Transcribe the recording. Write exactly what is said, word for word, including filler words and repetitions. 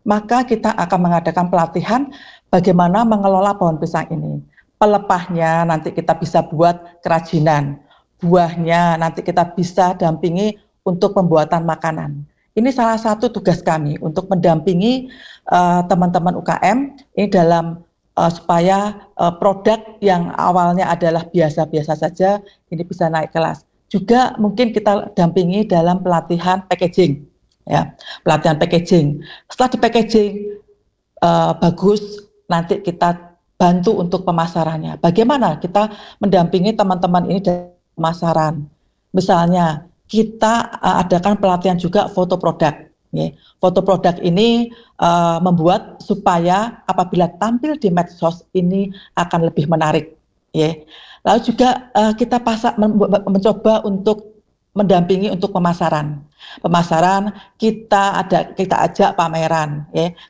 maka kita akan mengadakan pelatihan bagaimana mengelola pohon pisang ini. Pelepahnya nanti kita bisa buat kerajinan, buahnya nanti kita bisa dampingi untuk pembuatan makanan. Ini salah satu tugas kami untuk mendampingi uh, teman-teman U K M ini dalam uh, supaya uh, produk yang awalnya adalah biasa-biasa saja ini bisa naik kelas. Juga mungkin kita dampingi dalam pelatihan packaging, ya, pelatihan packaging. Setelah di packaging uh, bagus, nanti kita bantu untuk pemasarannya. Bagaimana kita mendampingi teman-teman ini dalam pemasaran? Misalnya kita uh, adakan pelatihan juga foto produk. Ya. Foto produk ini uh, membuat supaya apabila tampil di medsos ini akan lebih menarik. Ya. Lalu juga uh, kita pasak, mencoba untuk mendampingi untuk pemasaran. Pemasaran kita ada kita ajak pameran. Ya.